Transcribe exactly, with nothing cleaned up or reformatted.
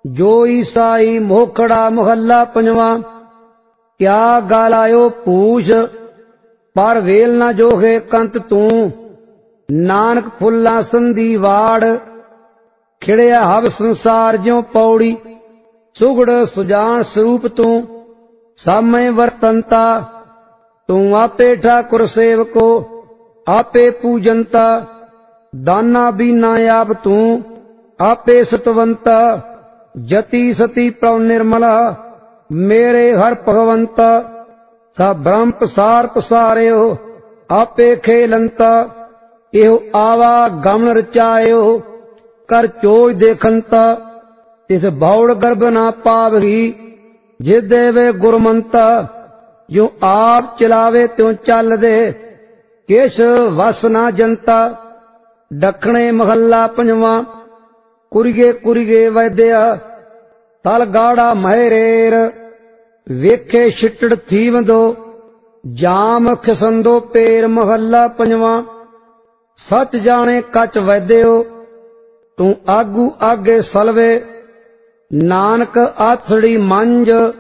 जो ईसाई मोखड़ा मोहल्ला पंजवा। क्या गाल आयो पूछ पर वेल ना जोगे कंत तू। नानक फुल्ला संधी वाड़ खिड़िया हव संसार ज्यों पौड़ी। सुगड़ सुजान स्वरूप तू सामय वर्तनता। तू आपे ठाकुर सेवको आपे पूजनता। दाना बीना आप तू आपे सतवंता। जति सती प्रभ निर्मला मेरे हर भगवंता। सा ब्रह्म प्रसार पसारियो आपे खेलंता। एहो आवा गमन रचायो कर चोज देखंता। तिस भौड़ गर्भ ना पावही जे देवे गुरमंता। जो आप चलावे त्यों चल दे केश वस ना जनता। दखणे महला पंजवा। कुरिगे कुरिगे वैद्या तल गाड़ा महरेर। वेखे छिटड़ थीवंदो जाम खिसंदो पेर। महला पंजवा। सच जाने कच वैद्यो तू आगू आगे सलवे। नानक आथड़ी मंज